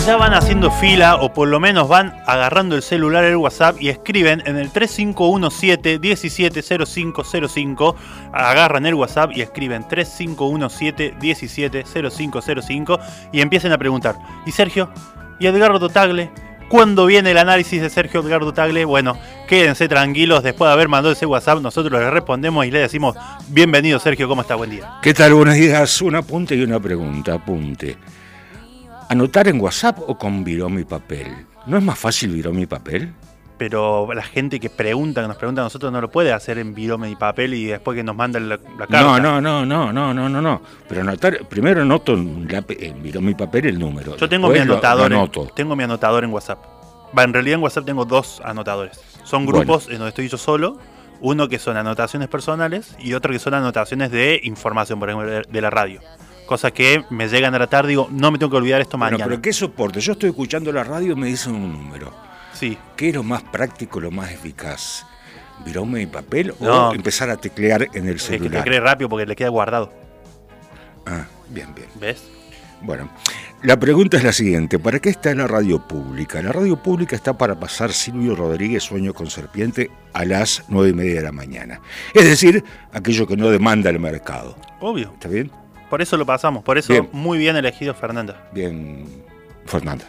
ya van haciendo fila o por lo menos van agarrando el celular, el WhatsApp y escriben en el 3517-170505, agarran el WhatsApp y escriben 3517-170505 y empiecen a preguntar: ¿y Sergio? ¿Y Edgardo Tagle? ¿Cuándo viene el análisis de Sergio Edgardo Tagle? Bueno, quédense tranquilos, después de haber mandado ese WhatsApp, nosotros les respondemos y le decimos: bienvenido Sergio, ¿cómo está? Buen día. ¿Qué tal? Buenos días. Un apunte y una pregunta. Apunte. ¿Anotar en WhatsApp o con virome y papel? ¿No es más fácil virome y papel? Pero la gente que nos pregunta a nosotros no lo puede hacer en virome y papel y después que nos mandan la carta. No. Pero anotar, primero anoto en virome y papel el número. Yo tengo mi anotador. Tengo mi anotador en WhatsApp. En realidad en WhatsApp tengo dos anotadores. Son grupos en donde estoy yo solo. Uno que son anotaciones personales y otro que son anotaciones de información, por ejemplo, de la radio. Cosas que me llegan a la tarde y digo, no me tengo que olvidar esto mañana. Pero ¿qué soporte? Yo estoy escuchando la radio y me dicen un número. Sí. ¿Qué es lo más práctico, lo más eficaz? ¿Virome y papel o empezar a teclear en el celular? Es que teclee rápido porque le queda guardado. Ah, bien. ¿Ves? Bueno, la pregunta es la siguiente. ¿Para qué está la radio pública? La radio pública está para pasar Silvio Rodríguez, Sueño con Serpiente, a las 9:30 de la mañana. Es decir, aquello que no demanda el mercado. Obvio. ¿Está bien? Por eso lo pasamos. Por eso bien. Muy bien elegido Fernanda. Bien, Fernanda.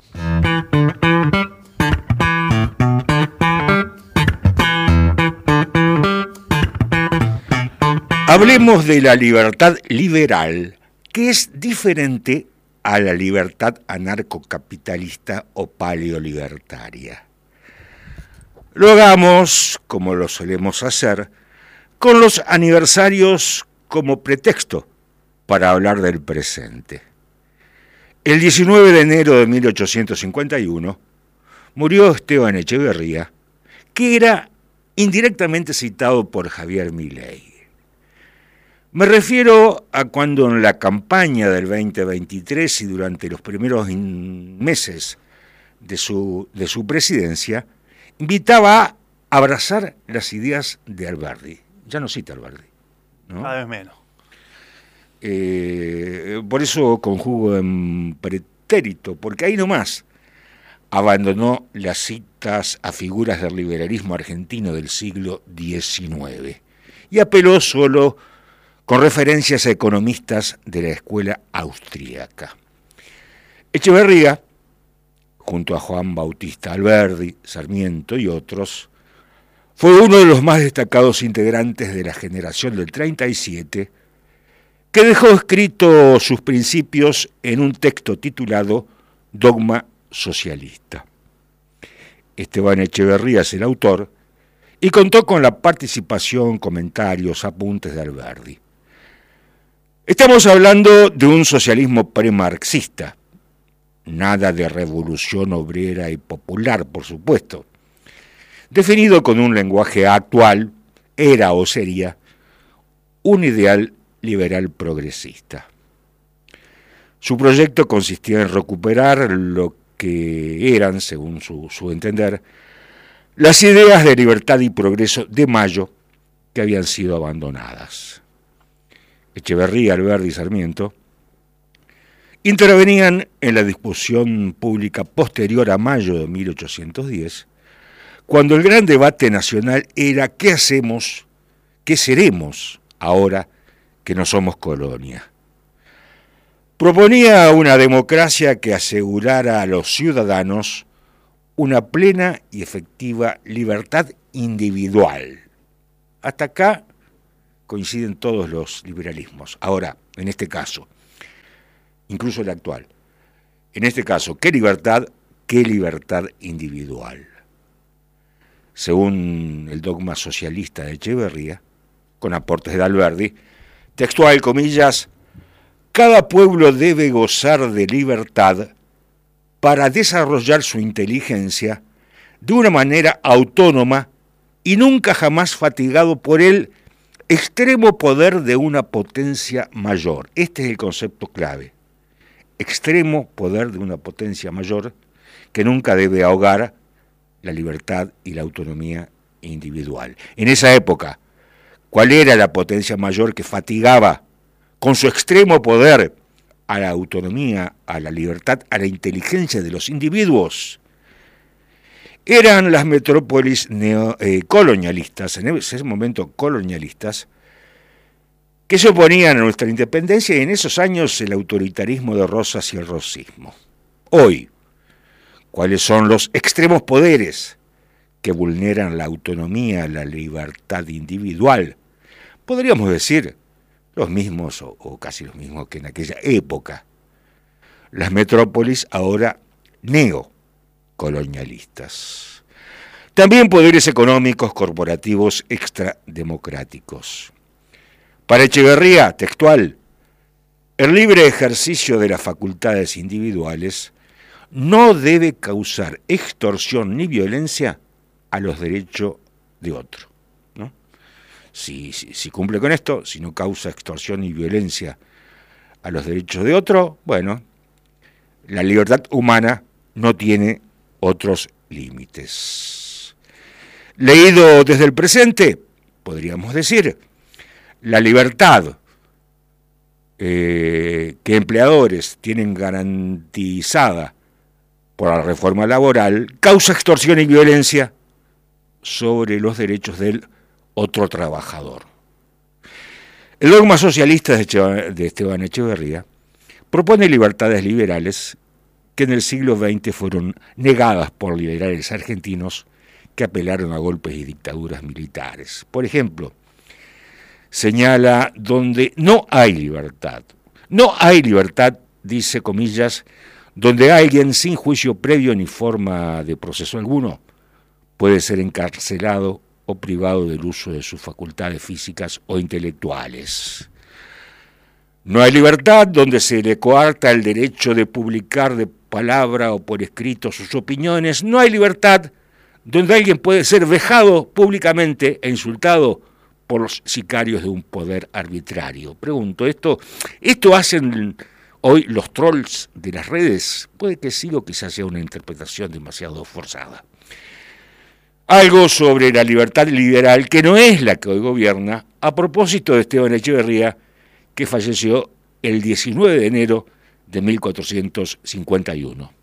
Hablemos de la libertad liberal, que es diferente a la libertad anarcocapitalista o paleolibertaria. Lo hagamos, como lo solemos hacer, con los aniversarios como pretexto para hablar del presente. El 19 de enero de 1851 murió Esteban Echeverría, que era indirectamente citado por Javier Milei. Me refiero a cuando en la campaña del 2023 y durante los primeros meses de su presidencia, invitaba a abrazar las ideas de Alberdi. Ya no cita Alberdi, ¿no? Cada vez menos. Por eso conjugo en pretérito, porque ahí nomás abandonó las citas a figuras del liberalismo argentino del siglo XIX y apeló solo con referencias a economistas de la escuela austríaca. Echeverría, junto a Juan Bautista Alberdi, Sarmiento y otros, fue uno de los más destacados integrantes de la generación del 37, que dejó escritos sus principios en un texto titulado Dogma Socialista. Esteban Echeverría es el autor y contó con la participación, comentarios, apuntes de Alberdi. Estamos hablando de un socialismo premarxista, nada de revolución obrera y popular, por supuesto, definido con un lenguaje actual, era o sería un ideal liberal progresista. Su proyecto consistía en recuperar lo que eran, según su entender, las ideas de libertad y progreso de Mayo que habían sido abandonadas. Echeverría, Alberdi y Sarmiento intervenían en la discusión pública posterior a Mayo de 1810, cuando el gran debate nacional era ¿qué hacemos, qué seremos ahora que no somos colonia? Proponía una democracia que asegurara a los ciudadanos una plena y efectiva libertad individual. Hasta acá coinciden todos los liberalismos. Ahora, en este caso, incluso el actual, en este caso, ¿qué libertad individual? Según el dogma socialista de Echeverría, con aportes de Alberdi, textual, comillas, cada pueblo debe gozar de libertad para desarrollar su inteligencia de una manera autónoma y nunca jamás fatigado por el extremo poder de una potencia mayor. Este es el concepto clave. Extremo poder de una potencia mayor que nunca debe ahogar la libertad y la autonomía individual. En esa época, ¿cuál era la potencia mayor que fatigaba con su extremo poder a la autonomía, a la libertad, a la inteligencia de los individuos, eran las metrópolis colonialistas, en ese momento colonialistas, que se oponían a nuestra independencia, y en esos años el autoritarismo de Rosas y el rosismo. Hoy, ¿cuáles son los extremos poderes que vulneran la autonomía, la libertad individual? Podríamos decir los mismos o casi los mismos que en aquella época. Las metrópolis ahora neocolonialistas. También poderes económicos corporativos extrademocráticos. Para Echeverría, textual, el libre ejercicio de las facultades individuales no debe causar extorsión ni violencia a los derechos de otro, ¿no? Si cumple con esto, si no causa extorsión ni violencia a los derechos de otro, bueno, la libertad humana no tiene otros límites. Leído desde el presente, podríamos decir, la libertad que empleadores tienen garantizada por la reforma laboral causa extorsión y violencia sobre los derechos del otro trabajador. El dogma socialista de Esteban Echeverría propone libertades liberales que en el siglo XX fueron negadas por liberales argentinos que apelaron a golpes y dictaduras militares. Por ejemplo, señala donde no hay libertad, dice comillas, donde alguien sin juicio previo ni forma de proceso alguno puede ser encarcelado o privado del uso de sus facultades físicas o intelectuales. No hay libertad donde se le coarta el derecho de publicar de palabra o por escrito sus opiniones. No hay libertad donde alguien puede ser vejado públicamente e insultado por los sicarios de un poder arbitrario. Pregunto, ¿esto hacen hoy los trolls de las redes? Puede que sí, o quizás sea una interpretación demasiado forzada. Algo sobre la libertad liberal, que no es la que hoy gobierna, a propósito de Esteban Echeverría, que falleció el 19 de enero de 1451.